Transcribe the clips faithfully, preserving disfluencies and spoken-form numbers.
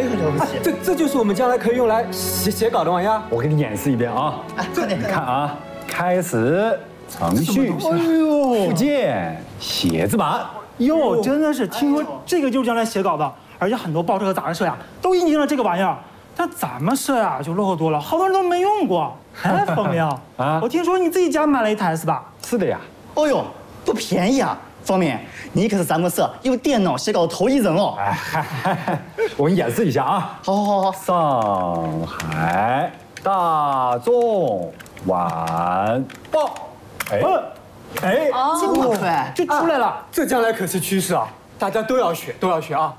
个了不起。 这这就是我们将来可以用来写写稿的玩意儿。 我给你演示一遍啊！ 哎，快点， 你看啊，开始程序， 哎呦， 附件写字板。 哟，真的是听说这个就是将来写稿的，而且很多报社和杂志社呀都引进了这个玩意儿。但咱们社呀就落后多了，好多人都没用过。哎，方明啊，我听说你自己家买了一台是吧？ 是的呀。 哦呦，不便宜啊！方明，你可是咱们社用电脑写稿的头一人哦。 哎，我给你演示一下啊。 好好好好。 上海大众晚报。哎。 哎， 这么快就出来了， 这将来可是趋势啊！大家都要学，都要学啊！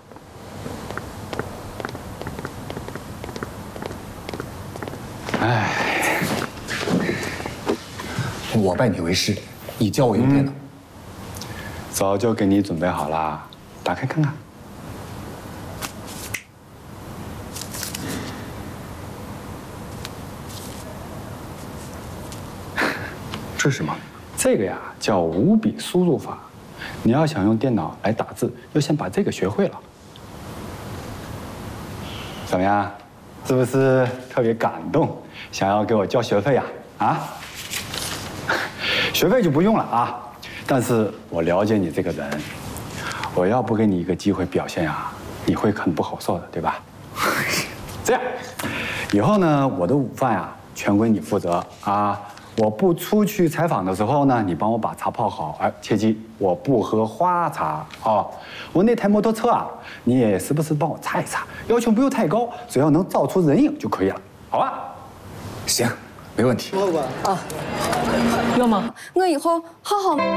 哎，我拜你为师，你教我用电脑。 早就给你准备好了，打开看看。 这是什么？ 这个呀叫五笔输入法。你要想用电脑来打字，要先把这个学会了。怎么样？是不是特别感动？想要给我交学费呀？啊？学费就不用了啊。但是我了解你这个人，我要不给你一个机会表现呀，你会很不好受的，对吧？这样，以后呢，我的午饭呀全归你负责啊。我不出去采访的时候呢，你帮我把茶泡好，哎，切记我不喝花茶哦。我那台摩托车啊，你也时不时帮我擦一擦，要求不用太高，只要能照出人影就可以了，好吧？ 行，没问题。 要吗？我以后好好。